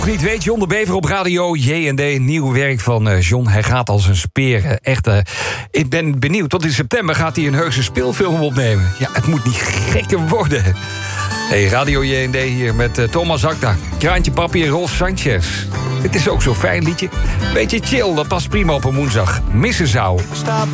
Niet weet, John de Bever op radio J&D. Nieuw werk van John. Hij gaat als een speer. Echt, ik ben benieuwd. Tot in september gaat hij een heuse speelfilm opnemen. Ja, het moet niet gekker worden. Hey, radio J&D hier met Thomas Akda, Kraantje Papi en Rolf Sanchez. Het is ook zo'n fijn liedje. Beetje chill, dat past prima op een woensdag. Missen zou.